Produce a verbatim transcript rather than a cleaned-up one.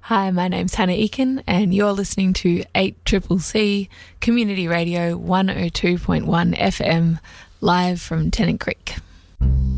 Hi, my name's Hannah Eakin and you're listening to eight C C C Community Radio one oh two point one F M live from Tennant Creek.